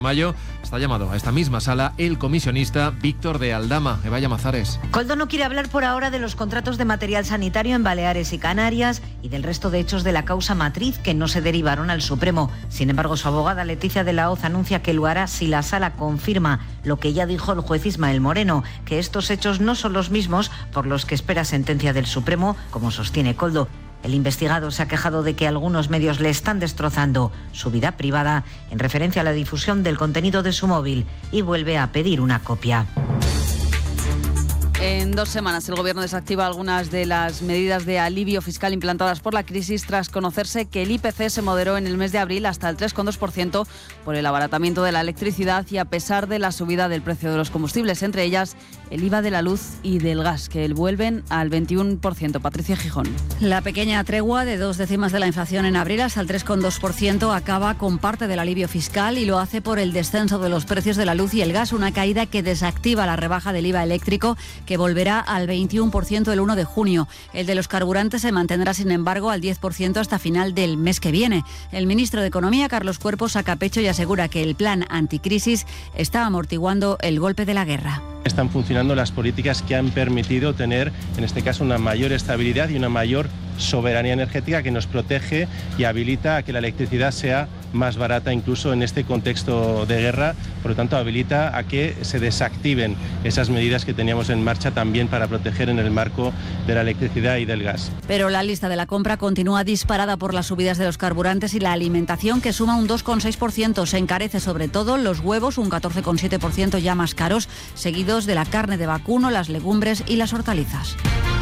Mayo está llamado a esta misma sala el comisionista Víctor de Aldama. Eva Llamazares. Koldo no quiere hablar por ahora de los contratos de material sanitario en Baleares y Canarias y del resto de hechos de la causa matriz que no se derivaron al Supremo. Sin embargo, su abogada Leticia de la Hoz anuncia que lo hará si la sala confirma lo que ya dijo el juez Ismael Moreno, que estos hechos no son los mismos por los que espera sentencia del Supremo, como sostiene Koldo. El investigado se ha quejado de que algunos medios le están destrozando su vida privada en referencia a la difusión del contenido de su móvil y vuelve a pedir una copia. En 2 semanas el Gobierno desactiva algunas de las medidas de alivio fiscal implantadas por la crisis tras conocerse que el IPC se moderó en el mes de abril hasta el 3,2% por el abaratamiento de la electricidad y a pesar de la subida del precio de los combustibles, entre ellas el IVA de la luz y del gas, que vuelven al 21%. Patricia Gijón. La pequeña tregua de 2 décimas de la inflación en abril hasta el 3,2% acaba con parte del alivio fiscal y lo hace por el descenso de los precios de la luz y el gas, una caída que desactiva la rebaja del IVA eléctrico, que volverá al 21% el 1 de junio. El de los carburantes se mantendrá, sin embargo, al 10% hasta final del mes que viene. El ministro de Economía, Carlos Cuerpo, saca pecho y asegura que el plan anticrisis está amortiguando el golpe de la guerra. Están funcionando las políticas que han permitido tener, en este caso, una mayor estabilidad y una mayor soberanía energética que nos protege y habilita a que la electricidad sea más barata incluso en este contexto de guerra. Por lo tanto, habilita a que se desactiven esas medidas que teníamos en marcha también para proteger en el marco de la electricidad y del gas. Pero la lista de la compra continúa disparada por las subidas de los carburantes y la alimentación, que suma un 2,6%. Se encarece sobre todo los huevos, un 14,7% ya más caros, seguidos de la carne de vacuno, las legumbres y las hortalizas.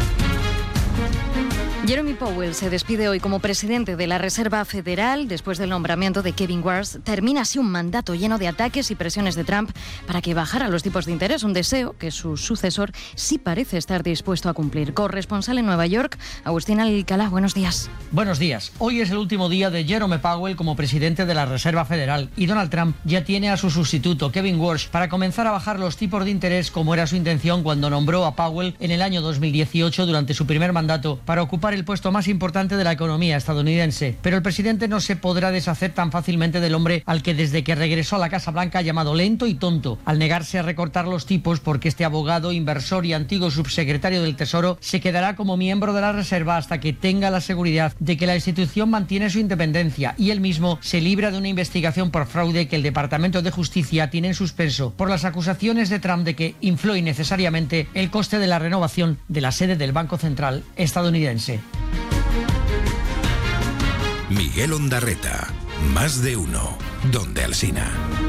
Jerome Powell se despide hoy como presidente de la Reserva Federal después del nombramiento de Kevin Warsh. Termina así un mandato lleno de ataques y presiones de Trump para que bajara los tipos de interés, un deseo que su sucesor sí parece estar dispuesto a cumplir. Corresponsal en Nueva York, Agustín Alcalá, buenos días. Buenos días. Hoy es el último día de Jerome Powell como presidente de la Reserva Federal y Donald Trump ya tiene a su sustituto, Kevin Warsh, para comenzar a bajar los tipos de interés, como era su intención cuando nombró a Powell en el año 2018 durante su primer mandato para ocupar el puesto más importante de la economía estadounidense. Pero el presidente no se podrá deshacer tan fácilmente del hombre al que desde que regresó a la Casa Blanca ha llamado lento y tonto, al negarse a recortar los tipos, porque este abogado, inversor y antiguo subsecretario del Tesoro se quedará como miembro de la Reserva hasta que tenga la seguridad de que la institución mantiene su independencia y él mismo se libra de una investigación por fraude que el Departamento de Justicia tiene en suspenso por las acusaciones de Trump de que infló innecesariamente el coste de la renovación de la sede del Banco Central estadounidense. Miguel Ondarreta, Más de Uno, Donde Alsina.